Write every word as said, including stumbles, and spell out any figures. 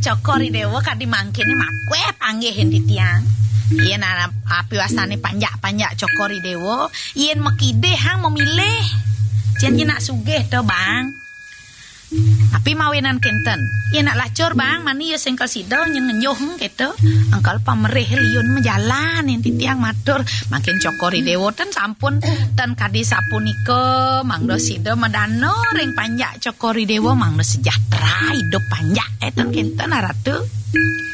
Joko Ridewo kadi mangkene makwe panggih titiang. Yen api wasane panjak-panjak Joko Ridewo, yen mekide hang memilih. Jen yen nak sugih to, Bang. Tapi mawenan kenten. Yen nak lacur, Bang, mani ya sengkel sido nyen ngenyuh gitu. Angkal pamerih liun menjalan yen titiang matur, makin Joko Ridewo ten sampun ten kadi sapunika mangdo sido medano ring panjak Joko Ridewo mangdo sejahtera hidup panjak eten kenten ratu.